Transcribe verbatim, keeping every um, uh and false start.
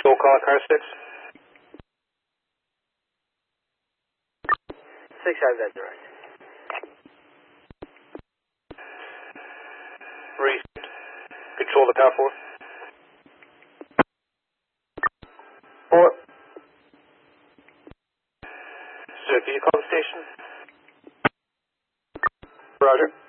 Show call car six. Six, I have that direct. Recent. Control the car four. Four. Sir, can you call the station? Roger.